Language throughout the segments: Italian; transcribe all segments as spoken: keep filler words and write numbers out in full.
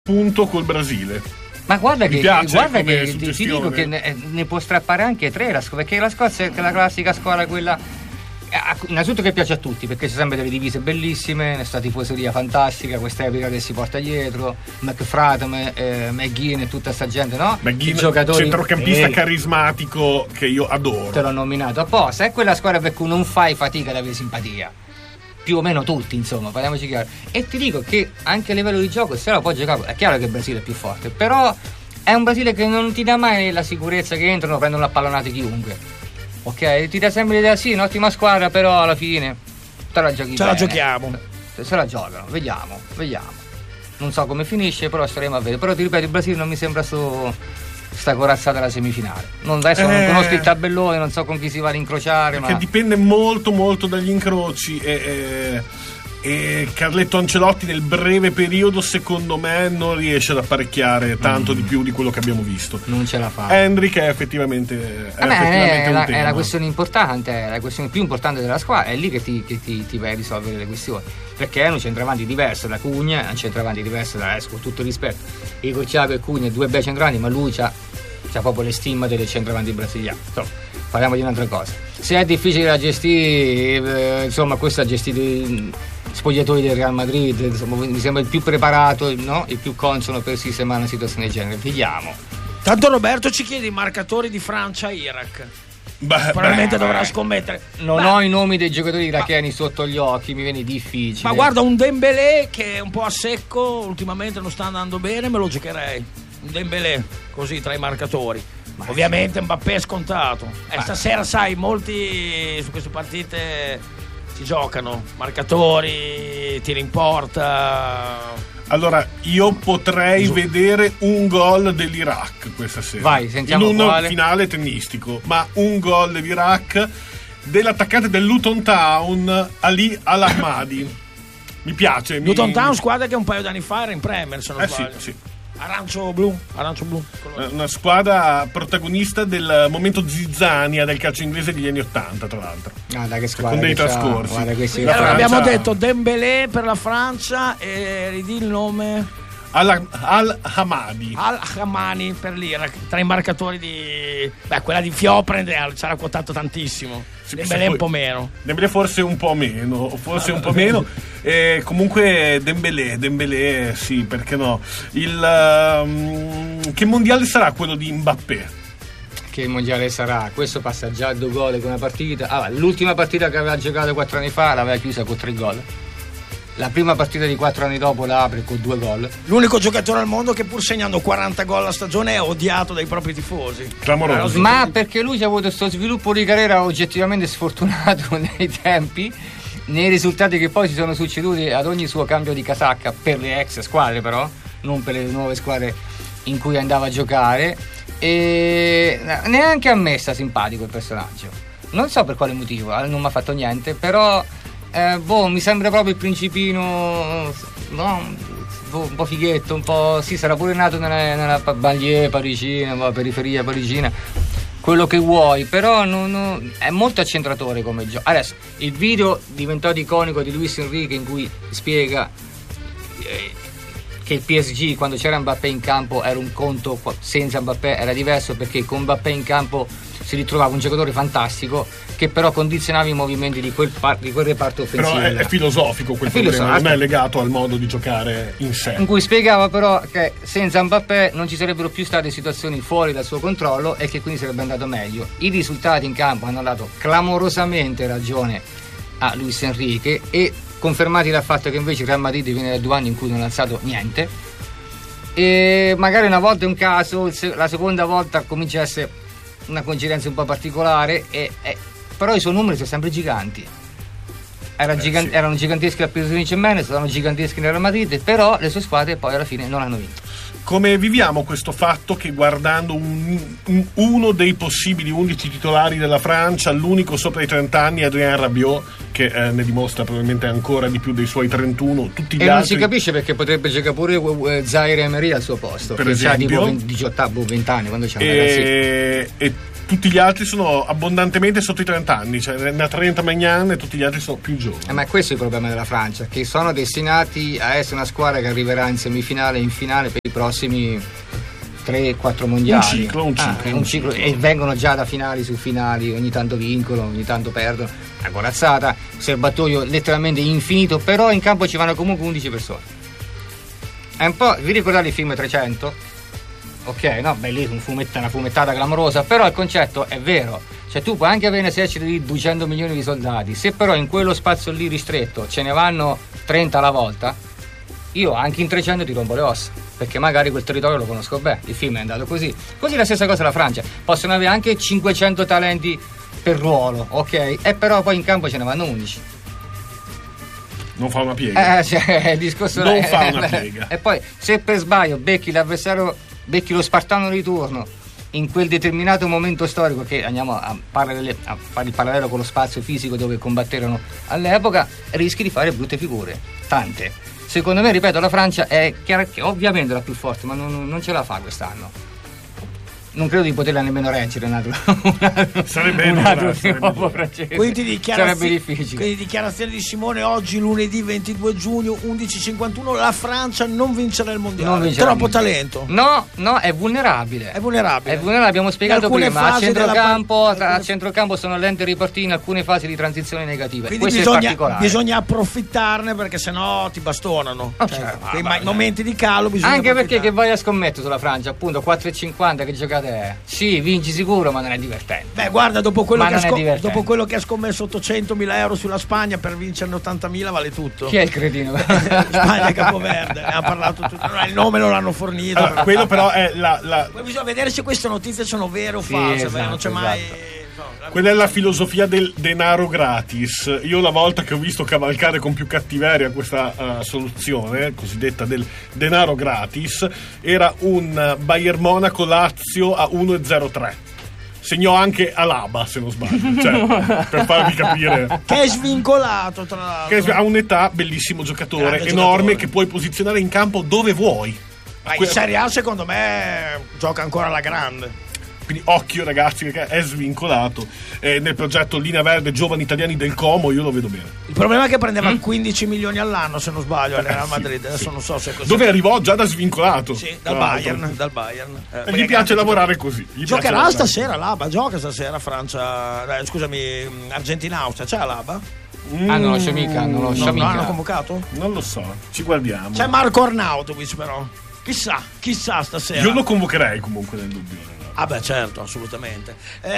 punto col Brasile. Ma guarda Mi che, piace guarda come che ti, ti suggestione. dico che ne, ne può strappare anche tre, la, perché la Scozia è la classica squadra quella, innanzitutto che piace a tutti, perché c'è sempre delle divise bellissime, questa tifoseria fantastica, questa epica che si porta dietro, McFradden, eh, McGinn e tutta sta gente, no? McGinn, giocatori, centrocampista eh, carismatico che io adoro. te l'ho nominato apposta, è quella squadra per cui non fai fatica ad avere simpatia. Più o meno tutti, insomma, parliamoci chiaro. E ti dico che anche a livello di gioco, se la può giocare, è chiaro che il Brasile è più forte, però è un Brasile che non ti dà mai la sicurezza che entrano, prendono a pallonate chiunque. Ok? Ti dà sempre l'idea, sì, un'ottima squadra, però alla fine te la giochi Ce bene. la giochiamo. Se, se la giocano, vediamo, vediamo. Non so come finisce, però staremo a vedere. Però ti ripeto, il Brasile non mi sembra sto sta corazzata alla semifinale. Non, adesso Eh. non conosco il tabellone, non so con chi si va ad incrociare, Perché ma dipende molto molto dagli incroci e, e, e Carletto Ancelotti nel breve periodo secondo me non riesce ad apparecchiare tanto Mm. di più di quello che abbiamo visto. non ce la fa. Henrik è effettivamente, è Vabbè, effettivamente è, un la, tema. è la questione importante, è la questione più importante della squadra, è lì che ti, che ti, ti vai a risolvere le questioni, perché è un centravanti diverso da Cugna, è un centravanti diverso da Esco, con tutto il rispetto. Dico Thiago e Cugna, due bei centravanti, ma lui c'ha, c'ha proprio le stimme delle centravanti brasiliani. Insomma, parliamo di un'altra cosa. Se è difficile da gestire, eh, insomma, questo ha gestito i spogliatori del Real Madrid, insomma, mi sembra il più preparato, no? Il più consono per sistemare una situazione del genere. Vediamo. Tanto Roberto ci chiede i marcatori di Francia e Iraq. Beh, Probabilmente beh, dovrà beh. scommettere. Non Beh, ho i nomi dei giocatori iracheni sotto gli occhi, mi viene difficile. Ma guarda, un Dembélé che è un po' a secco, ultimamente non sta andando bene, me lo giocherei. Un Dembélé, così tra i marcatori. Ma Ovviamente Mbappé è scontato. E Ma- stasera, sai, molti su queste partite si giocano. Marcatori, tiri in porta. Allora, io potrei vedere un gol dell'Iraq questa sera. Vai, sentiamo in un quale. finale tennistico, ma un gol dell'Iraq dell'attaccante del Luton Town, Ali Al-Ahmadi. Mi piace. mi- Luton Town, squadra che un paio d'anni fa era in Premier, se non Eh sì, sbaglio. sì. Arancio blu, arancio blu. Una squadra protagonista del momento zizzania del calcio inglese degli anni Ottanta, tra l'altro. Guarda che Con squadra dei che c'ha, trascorsi. guarda questi La Allora, Francia- abbiamo detto Dembélé per la Francia e ridì il nome Al- Al-Hamadi. Al-Hamani per l'Iraq, tra i marcatori di... Beh, quella di Fioprende c'era quotato tantissimo. Sì, Dembélé poi- un po' meno. Dembélé forse un po' meno, forse un po' meno. Eh, comunque Dembélé, Dembélé sì, perché no? Il ehm, che mondiale sarà quello di Mbappé? Che mondiale sarà? Questo passa già a due gol con una partita. Ah, l'ultima partita che aveva giocato quattro anni fa l'aveva chiusa con tre gol. La prima partita di quattro anni dopo la apre con due gol. L'unico giocatore al mondo che pur segnando quaranta gol a stagione è odiato dai propri tifosi. Clamoroso. Ma perché lui ha avuto questo sviluppo di carriera oggettivamente sfortunato nei tempi, nei risultati che poi si sono succeduti ad ogni suo cambio di casacca, per le ex squadre però, non per le nuove squadre in cui andava a giocare, e neanche a me sta simpatico il personaggio. Non so per quale motivo, eh, non mi ha fatto niente, però eh, boh, mi sembra proprio il principino, no? Boh, un po' fighetto, un po'. Sì, sarà pure nato nella, nella banlieue parigina, boh, periferia parigina, quello che vuoi, però non, non- è molto accentratore come gioco. Adesso il video diventato iconico di Luis Enrique in cui spiega eh, che il P S G quando c'era Mbappé in campo era un conto, senza Mbappé era diverso, perché con Mbappé in campo si ritrovava un giocatore fantastico che però condizionava i movimenti di quel, par- di quel reparto offensivo. Però è, è filosofico quel È problema, filosofico. non è legato al modo di giocare in sé. In cui spiegava però che senza Mbappé non ci sarebbero più state situazioni fuori dal suo controllo e che quindi sarebbe andato meglio. I risultati in campo hanno dato clamorosamente ragione a Luis Enrique, e confermati dal fatto che invece il Real Madrid viene da due anni in cui non ha alzato niente, e magari una volta è un caso, il se- la seconda volta comincia a essere una coincidenza un po' particolare, e, e- però i suoi numeri sono sempre giganti. Era Eh, gigan- sì. Erano giganteschi al P S G Jiménez, sono giganteschi nel Real Madrid, però le sue squadre poi alla fine non hanno vinto. Come viviamo questo fatto che guardando un- un- uno dei possibili undici titolari della Francia, l'unico sopra i trenta anni, Adrien Rabiot, che eh, ne dimostra probabilmente ancora di più dei suoi trentuno, tutti gli E non altri si capisce perché potrebbe giocare pure eh, Zaire Emery al suo posto, Per che ha esempio. tipo venti, diciotto, boh, venti anni quando c'è un ragazzino. e, e tutti gli altri sono abbondantemente sotto i trenta anni, cioè ne ha trenta Maignan e tutti gli altri sono più giovani. Eh, ma questo è il problema della Francia, che sono destinati a essere una squadra che arriverà in semifinale e in finale per i prossimi tre quattro mondiali. Un ciclo, un ciclo, ah, un un ciclo. ciclo. E vengono già da finali su finali, ogni tanto vincono, ogni tanto perdono. Una corazzata, serbatoio letteralmente infinito, però in campo ci vanno comunque undici persone. È un po', vi ricordate il film trecento? Ok, no, bellissimo, un fumetto, una fumettata clamorosa, però il concetto è vero. Cioè tu puoi anche avere un esercito di duecento milioni di soldati, se però in quello spazio lì ristretto ce ne vanno trenta alla volta, io anche in trecento ti rompo le ossa, perché magari quel territorio lo conosco bene. Il film è andato così. Così la stessa cosa la Francia, possono avere anche cinquecento talenti per ruolo, ok? E però poi in campo ce ne vanno undici. Non fa una piega. Eh, cioè, il discorso non è, fa una piega. E poi se per sbaglio becchi l'avversario, becchi lo spartano di turno in quel determinato momento storico, che andiamo a, parallele, a fare il parallelo con lo spazio fisico dove combatterono all'epoca, rischi di fare brutte figure, tante. Secondo me, ripeto, la Francia è chiara, che ovviamente la più forte, ma non, non ce la fa quest'anno. Non credo di poterla nemmeno reggere un altro, un altro, sarebbe un altro sarebbe nuovo francese. Quindi dichiarazio- sarebbe difficile. Quindi dichiarazione di Simone oggi lunedì ventidue giugno undici e cinquantuno, la Francia non vincerà il mondiale. Non vincerà Troppo il mondiale. talento. No, no, è vulnerabile. È vulnerabile. È vulnerabile, abbiamo spiegato In alcune prima. A fasi centrocampo, della- a alcune- centrocampo sono lente riportini in alcune fasi di transizione negative. Quindi Questo è bisogna, particolare. bisogna approfittarne, perché sennò ti bastonano. Oh, Cioè, certo. quei Ah, ma- beh, momenti di calo bisogna Anche perché che approfittarne. vai a scommettere sulla Francia, appunto, quattro e cinquanta, che giocate è? Sì, vinci sicuro, ma non è divertente. Beh, guarda, dopo quello, Ma che ha, non è sco- divertente. dopo quello che ha scommesso ottocentomila euro sulla Spagna per vincerne ottantamila vale tutto. Chi è il cretino? Spagna e Capoverde, ne ha parlato tutto. No, il nome non l'hanno fornito. Allora, quello però è la, la Poi bisogna vedere se queste notizie sono vere o Sì, false, esatto, perché non c'è mai. esatto. no, la- Quella è la filosofia del denaro gratis. Io la volta che ho visto cavalcare con più cattiveria questa uh, soluzione, cosiddetta del denaro gratis, era un uh, Bayern Monaco Lazio a uno e zero tre. Segnò anche Alaba, se non sbaglio, cioè, per farvi capire. Che è svincolato, tra l'altro. Che ha un'età, bellissimo giocatore, Grande enorme, giocatore. che puoi posizionare in campo dove vuoi. Ma in Que- Serie A secondo me gioca ancora alla grande. Quindi occhio ragazzi, perché è svincolato. Eh, nel progetto Linea Verde Giovani Italiani del Como io lo vedo bene. Il problema è che prendeva quindici milioni all'anno, se non sbaglio, al Real sì, Madrid. Adesso sì. non so se è così. Dove arrivò già da svincolato. Sì, tra dal l'altro. Bayern, dal Bayern. Eh, E perché gli piace grande lavorare così. Gli piace Giocherà lavorare. stasera l'Aba, gioca stasera Francia, eh, scusami, Argentina-Austria, c'è l'Aba? Mm, Ah, non lo so mica, non lo Non so lo mica. hanno convocato? Non lo so, ci guardiamo. C'è Marco Arnautovic però, chissà, chissà stasera. Io lo convocherei comunque nel dubbio. Ah beh certo, assolutamente.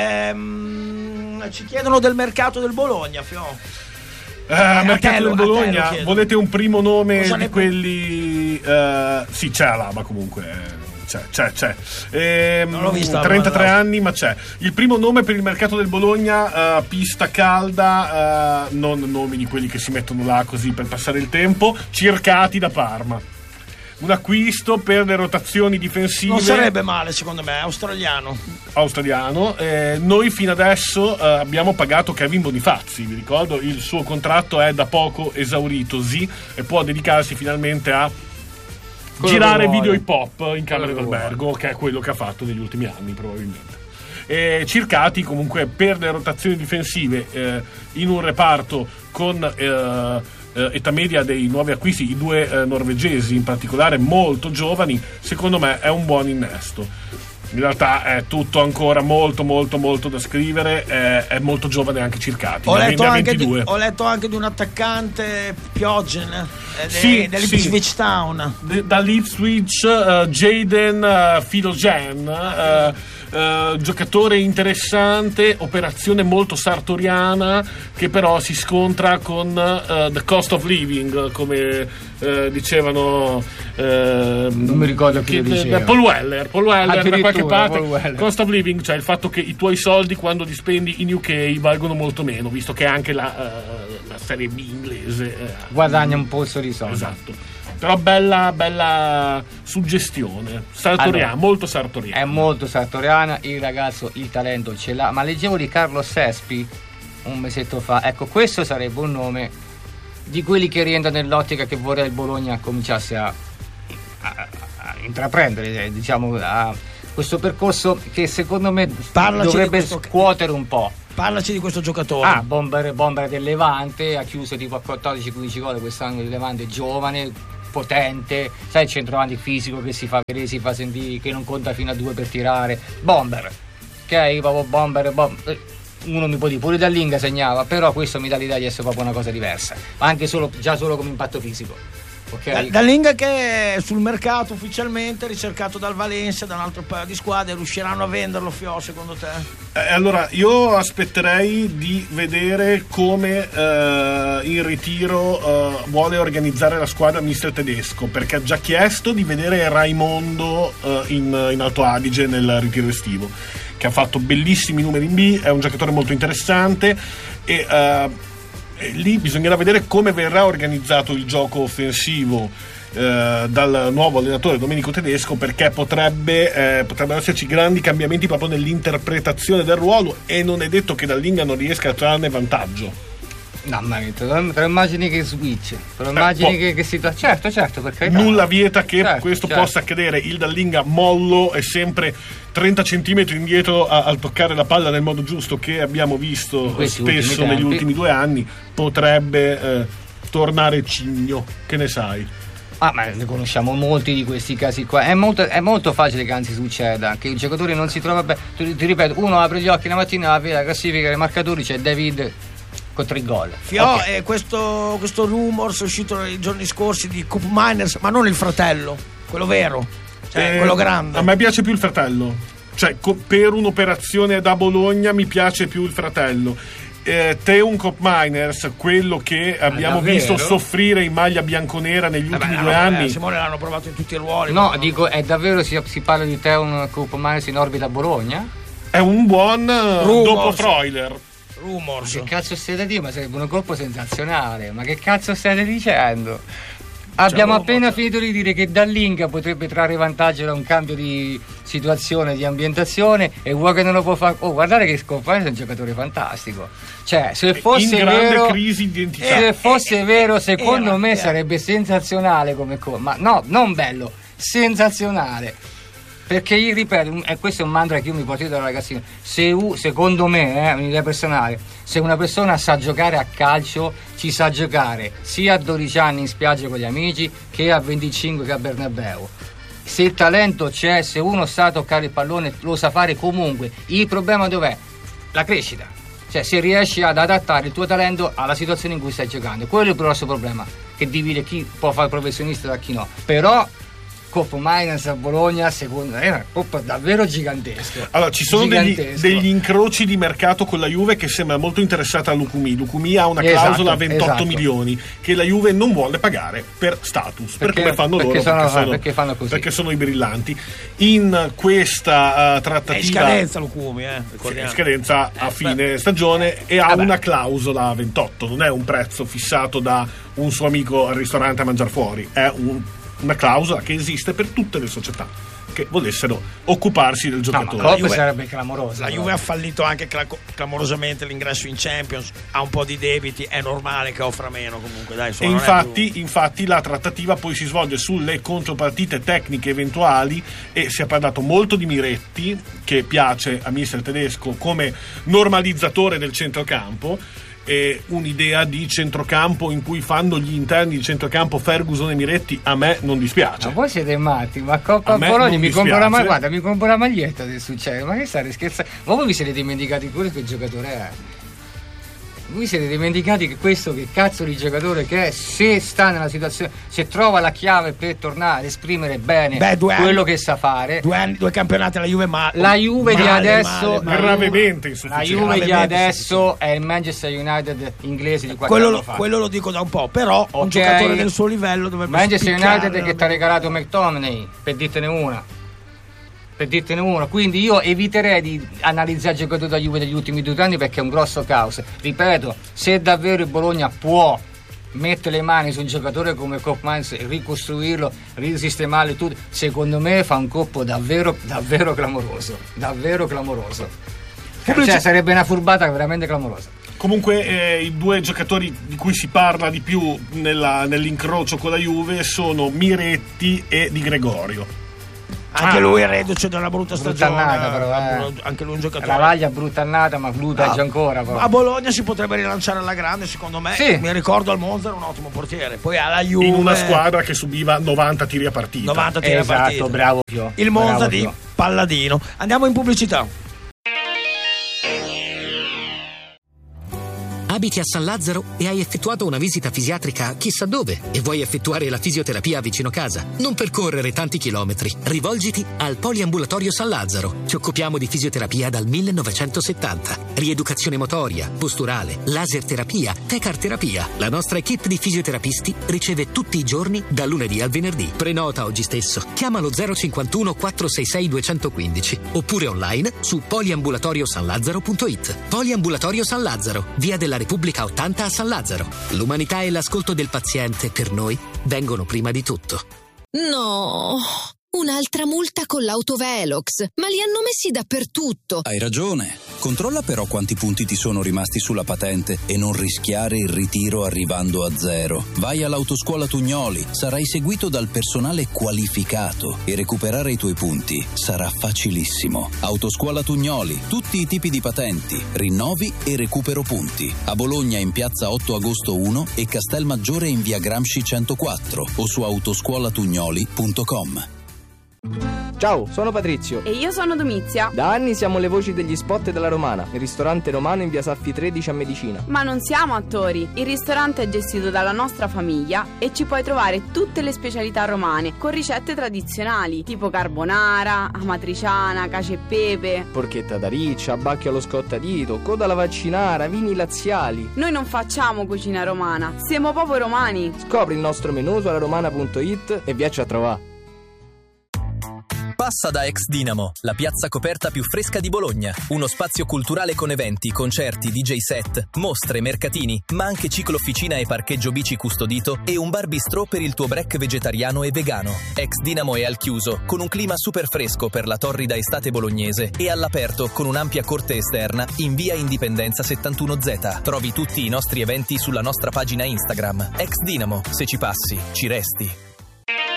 Ehm, ci chiedono del mercato del Bologna, Fio. Eh, a mercato te lo- del a te lo Bologna, chiedo. volete un primo nome Cosa di ne- quelli? eh, sì, c'è Alaba comunque. eh, C'è, c'è, c'è. Ehm, Non l'ho vista, trentatré guarda. anni, ma c'è. Il primo nome per il mercato del Bologna, eh, pista calda, eh, non nomi di quelli che si mettono là così per passare il tempo, Circati da Parma. Un acquisto per le rotazioni difensive. Non sarebbe male secondo me, australiano. Australiano. Eh, noi fino adesso eh, abbiamo pagato Kevin Bonifazzi, vi ricordo, il suo contratto è da poco esauritosi e può dedicarsi finalmente a Quello girare che vuole. video hip hop in camera Quello che d'albergo, che è quello che ha fatto negli ultimi anni probabilmente. E Circati comunque per le rotazioni difensive eh, in un reparto con eh, eh, età media dei nuovi acquisti, i due eh, norvegesi in particolare molto giovani, secondo me è un buon innesto. In realtà è tutto ancora molto molto molto da scrivere, è, è molto giovane anche Circati, Ho ne ha letto, anche di, ventidue. ho letto anche di un attaccante Pioggen eh, de- Sì, dell'Ipswich sì. Town. De- dall'Ipswich, uh, Jaden uh, Filogen, uh, uh, giocatore interessante, operazione molto sartoriana che però si scontra con uh, the cost of living, come uh, dicevano uh, Non mi ricordo chi lo diceva. Paul Weller, Paul Weller da qualche Addirittura, parte. Paul Weller. Cost of living, cioè il fatto che i tuoi soldi quando li spendi in U K valgono molto meno, visto che anche la, uh, la Serie B inglese uh, Guadagna un polso di soldi. esatto. Però bella, bella suggestione. Sartoriana, Allora, molto sartoriana. È molto sartoriana, il ragazzo il talento ce l'ha. Ma leggevo di Carlo Sespi un mesetto fa. Ecco, questo sarebbe un nome di quelli che rientra nell'ottica che vorrei il Bologna cominciasse a, a, a intraprendere, diciamo, a questo percorso che secondo me Parlaci dovrebbe di questo... scuotere un po'. Parlaci di questo giocatore. Ah, bomber, bomber del Levante, ha chiuso tipo a quattordici quindici gol quest'anno del Levante, giovane, potente, sai il centravanti fisico che si fa vedere, si fa sentire, che non conta fino a due per tirare. Bomber, ok, proprio bomber, bomber. Uno mi può dire pure Dallinga segnava, però questo mi dà l'idea di essere proprio una cosa diversa, ma anche solo, già solo come impatto fisico. Okay. Dallinga che è sul mercato ufficialmente, ricercato dal Valencia, da un altro paio di squadre. Riusciranno a venderlo, Fio, secondo te? Eh, allora io aspetterei di vedere come eh, in ritiro eh, vuole organizzare la squadra mister Tedesco, perché ha già chiesto di vedere Raimondo eh, in, in Alto Adige nel ritiro estivo, che ha fatto bellissimi numeri in B, è un giocatore molto interessante e eh, lì bisognerà vedere come verrà organizzato il gioco offensivo eh, dal nuovo allenatore Domenico Tedesco, perché potrebbe eh, potrebbero esserci grandi cambiamenti proprio nell'interpretazione del ruolo e non è detto che Dallinga non riesca a trarne vantaggio. No, ma te lo immagini che switch, te lo immagini eh, che, che si tra... certo, certo, perché nulla vieta che certo, questo certo. possa accadere. Il Dallinga mollo è sempre trenta centimetri indietro a, al toccare la palla nel modo giusto, che abbiamo visto spesso ultimi negli ultimi due anni. Potrebbe eh, tornare cigno, che ne sai? Ah, ma ne conosciamo molti di questi casi qua. È molto, è molto facile che anzi succeda che il giocatore non si trova bene. Ti, ti ripeto, uno apre gli occhi la mattina, vede la classifica dei marcatori, c'è David con tre gol. Fio, okay. eh, questo, questo rumors è uscito nei giorni scorsi di Cup Miners, ma non il fratello, quello vero, cioè eh, quello grande. A me piace più il fratello, cioè co- per un'operazione da Bologna mi piace più il fratello. Eh, Teun Cup Miners, quello che abbiamo davvero? visto soffrire in maglia bianconera negli eh ultimi beh, due no, anni. Eh, Simone l'hanno provato in tutti i ruoli. No, dico, è davvero si, si parla di Teun Cup Miners in orbita a Bologna? È un buon rumors. Dopo Freuler. Rumors. Ma che cazzo state dicendo? Ma sarebbe un colpo sensazionale. Ma che cazzo state dicendo? Abbiamo appena finito di dire che Dallinga potrebbe trarre vantaggio da un cambio di situazione, di ambientazione, e vuoi che non lo può fare. Oh, guardate che Scompagni è un giocatore fantastico. Cioè, se fosse in grande vero, crisi identità. se fosse eh, vero, secondo era, me era. sarebbe sensazionale come co- ma no, non bello, sensazionale. Perché io ripeto, e questo è un mantra che io mi porto da ragazzino, se u, secondo me, eh, un'idea personale, se una persona sa giocare a calcio, ci sa giocare sia a dodici anni in spiaggia con gli amici che a venticinque che a Bernabeu. Se il talento c'è, se uno sa toccare il pallone, lo sa fare comunque. Il problema dov'è? La crescita. Cioè, se riesci ad adattare il tuo talento alla situazione in cui stai giocando. Quello è il grosso problema, che divide chi può fare professionista da chi no. Però Coppa Miners a Bologna, secondo me, è una coppa davvero gigantesca. Allora, ci sono degli, degli incroci di mercato con la Juve che sembra molto interessata a Lukumi. Lukumi ha una clausola esatto, a ventotto esatto. milioni che la Juve non vuole pagare per status, perché, per come fanno perché loro, sono, perché, sono, perché, fanno così. perché sono i brillanti. In questa uh, trattativa... È in scadenza Lukumi, eh? È scadenza a fine stagione e ha Vabbè. una clausola a ventotto, non è un prezzo fissato da un suo amico al ristorante a mangiare fuori, è un... una clausola che esiste per tutte le società che volessero occuparsi del giocatore. No, ma Juve sarebbe clamorosa. La Juve ha fallito anche cla- clamorosamente l'ingresso in Champions, ha un po' di debiti, è normale che offra meno comunque, dai, e infatti, più... infatti la trattativa poi si svolge sulle contropartite tecniche eventuali e si è parlato molto di Miretti, che piace a mister Tedesco come normalizzatore del centrocampo. E un'idea di centrocampo in cui fanno gli interni di centrocampo Ferguson e Miretti a me non dispiace. Ma voi siete matti, ma Coppa Bologna mi compro la maglietta, guarda, mi compro la maglietta del successo, ma che state scherzando? Ma voi vi siete dimenticati pure che giocatore è? Voi siete dimenticati che questo che cazzo di giocatore che è, se sta nella situazione, se trova la chiave per tornare ad esprimere bene Beh, quello anni, che sa fare. Due anni, due campionati la Juve ma la Juve male, di adesso male, male, gravemente insufficiente. La Juve di adesso è il Manchester United inglese di qualche quello anno lo, fa. Quello lo dico da un po', però okay. un giocatore del suo livello dovrebbe Manchester United che ti ha regalato McTominay, per dirtene una. Per dirtene uno, quindi io eviterei di analizzare il giocatore da Juve degli ultimi due anni perché è un grosso caos. Ripeto, se davvero il Bologna può mettere le mani su un giocatore come Koopmans e ricostruirlo, risistemarlo tutto, secondo me fa un colpo davvero davvero clamoroso, davvero clamoroso. Cioè sarebbe una furbata veramente clamorosa. Comunque eh, i due giocatori di cui si parla di più nella, nell'incrocio con la Juve sono Miretti e Di Gregorio. Anche Ah. lui è reduce da una brutta Brutta stagione. annata, però, eh. Anche lui un giocatore. Ravaglia brutta annata, ma Glutage Ah, ancora. Però. A Bologna si potrebbe rilanciare alla grande, secondo me. Sì. Mi ricordo al Monza era un ottimo portiere. Poi alla Juve. In una squadra che subiva novanta tiri a partita. novanta tiri a Esatto, partita. bravo Pio. Il Monza Bravo, di Pio. Palladino. Andiamo in pubblicità. Abiti a San Lazzaro e hai effettuato una visita fisiatrica chissà dove e vuoi effettuare la fisioterapia vicino casa? Non percorrere tanti chilometri. Rivolgiti al Poliambulatorio San Lazzaro. Ci occupiamo di fisioterapia dal millenovecentosettanta. Rieducazione motoria, posturale, laser terapia, tecar terapia. La nostra equipe di fisioterapisti riceve tutti i giorni dal lunedì al venerdì. Prenota oggi stesso. Chiamalo zero cinquantuno quattrocentosessantai duecentoquindici oppure online su poliambulatorio san lazzaro punto it. Poliambulatorio San Lazzaro, via della Repubblica ottanta a San Lazzaro. L'umanità e l'ascolto del paziente per noi vengono prima di tutto. No, un'altra multa con l'auto Velox, ma li hanno messi dappertutto. Hai ragione. Controlla però quanti punti ti sono rimasti sulla patente e non rischiare il ritiro arrivando a zero. Vai all'Autoscuola Tugnoli, sarai seguito dal personale qualificato e recuperare i tuoi punti sarà facilissimo. Autoscuola Tugnoli, tutti i tipi di patenti, rinnovi e recupero punti. A Bologna in piazza otto agosto uno e Castelmaggiore in via Gramsci centoquattro o su autoscuolatugnoli punto com. Ciao, sono Patrizio. E io sono Domizia. Da anni siamo le voci degli spot della Romana, il ristorante romano in via Saffi tredici a Medicina. Ma non siamo attori. Il ristorante è gestito dalla nostra famiglia e ci puoi trovare tutte le specialità romane con ricette tradizionali tipo carbonara, amatriciana, cacio e pepe, Porchetta da riccia, bacchio allo scottadito, coda alla vaccinara, vini laziali. Noi non facciamo cucina romana, siamo proprio romani. Scopri il nostro menù su alaromana punto it e viacci a trovare. Passa da Ex Dinamo, la piazza coperta più fresca di Bologna. Uno spazio culturale con eventi, concerti, D J set, mostre, mercatini, ma anche ciclo officina e parcheggio bici custodito e un bar bistrò per il tuo break vegetariano e vegano. Ex Dinamo è al chiuso, con un clima super fresco per la torrida estate bolognese e all'aperto con un'ampia corte esterna in via Indipendenza settantuno Z. Trovi tutti i nostri eventi sulla nostra pagina Instagram. Ex Dinamo, se ci passi, ci resti.